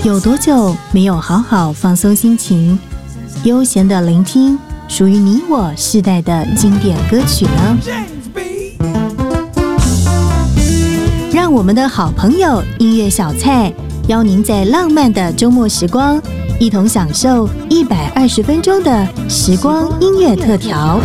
有多久没有好好放松心情，悠闲的聆听属于你我世代的经典歌曲呢？让我们的好朋友音乐小菜邀您在浪漫的周末时光，一同享受120分钟的时光音乐特调。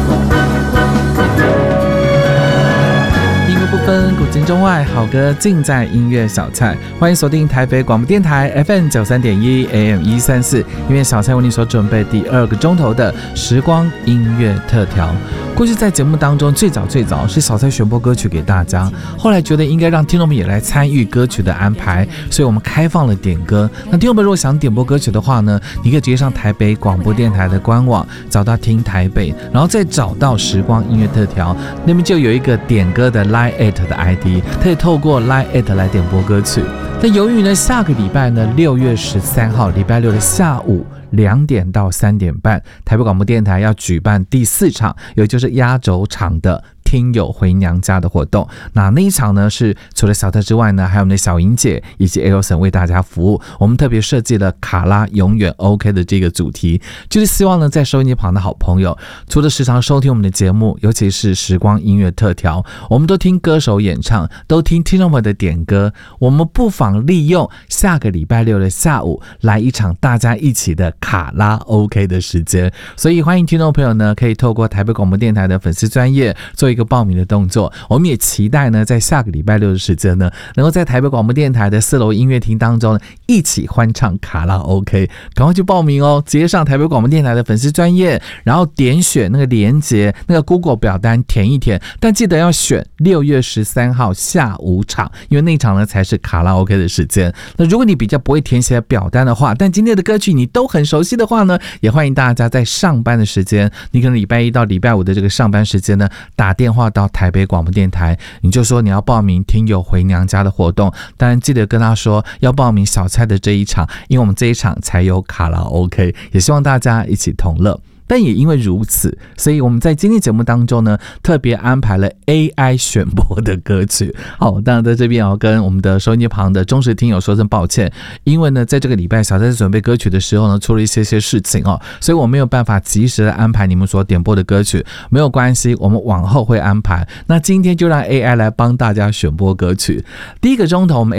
不分古今中外，好歌尽在音乐小菜。欢迎锁定台北广播电台 FM93.1 AM134，音乐小菜为你所准备第2个钟头的时光音乐特调。过去在节目当中最早是小菜选播歌曲给大家，后来觉得应该让听众们也来参与歌曲的安排，所以我们开放了点歌。那听众们如果想点播歌曲的话呢，你可以直接上台北广播电台的官网找到听台北，然后再找到时光音乐特调，那边就有一个点歌的 Line@ 的 ID， 可以透过 Line@ 来点播歌曲。但由于呢下个礼拜呢6月13号礼拜六的下午2点到3点半，台北广播电台要举办第4场，也就是压轴场的听友回娘家的活动。那一场呢是除了小特之外呢，还有我们的小莹姐以及 Elson 为大家服务。我们特别设计了卡拉永远 OK 的这个主题，就是希望呢在收音机旁的好朋友，除了时常收听我们的节目，尤其是时光音乐特调，我们都听歌手演唱，都听听众们的点歌，我们不妨利用下个礼拜六的下午来一场大家一起的卡拉 OK 的时间。所以欢迎听众朋友呢可以透过台北广播电台的粉丝专页做一个报名的动作。我们也期待呢在下个礼拜六的时间呢，能够在台北广播电台的4楼音乐厅当中一起欢唱卡拉 OK。 赶快去报名哦，直接上台北广播电台的粉丝专页，然后点选那个连结，那个 Google 表单填一填，但记得要选6月13号下午场，因为那场呢才是卡拉 OK 的时间。那如果你比较不会填写表单的话，但今天的歌曲你都很熟悉的话呢，也欢迎大家在上班的时间，你可能礼拜1到礼拜5的这个上班时间呢，打电话到台北广播电台，你就说你要报名听友回娘家的活动，当然记得跟他说要报名小菜的这一场，因为我们这一场才有卡拉 OK， 也希望大家一起同乐。但也因为如此，所以我们在今天节目当中呢，特别安排了 AI 选播的歌曲。好，当然在这边要跟我们的收音机旁的忠实听友说声抱歉，因为呢，在这个礼拜小菜在准备歌曲的时候呢，出了一些事情哦，所以我没有办法及时的安排你们所点播的歌曲。没有关系，我们往后会安排。那今天就让 AI 来帮大家选播歌曲。第1个钟头我们